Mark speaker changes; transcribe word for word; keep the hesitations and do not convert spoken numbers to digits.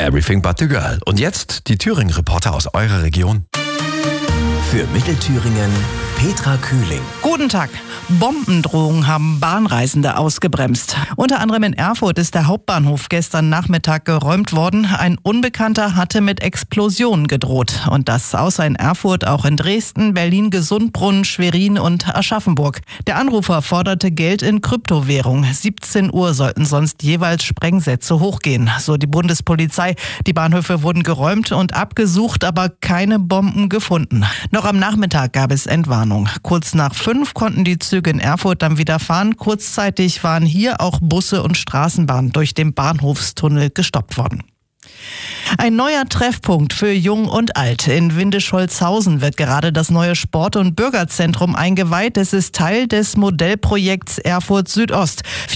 Speaker 1: Everything but the Girl. Und jetzt die Thüringen-Reporter aus eurer Region.
Speaker 2: Für Mittelthüringen Petra Kühling.
Speaker 3: Guten Tag. Bombendrohungen haben Bahnreisende ausgebremst. Unter anderem in Erfurt ist der Hauptbahnhof gestern Nachmittag geräumt worden. Ein Unbekannter hatte mit Explosionen gedroht. Und das außer in Erfurt auch in Dresden, Berlin, Gesundbrunnen, Schwerin und Aschaffenburg. Der Anrufer forderte Geld in Kryptowährung. siebzehn Uhr sollten sonst jeweils Sprengsätze hochgehen, so die Bundespolizei. Die Bahnhöfe wurden geräumt und abgesucht, aber keine Bomben gefunden. Noch am Nachmittag gab es Entwarnung. Kurz nach fünf konnten die Züge in Erfurt dann wieder fahren. Kurzzeitig waren hier auch Busse und Straßenbahnen durch den Bahnhofstunnel gestoppt worden. Ein neuer Treffpunkt für Jung und Alt. In Windischholzhausen wird gerade das neue Sport- und Bürgerzentrum eingeweiht. Es ist Teil des Modellprojekts Erfurt Südost.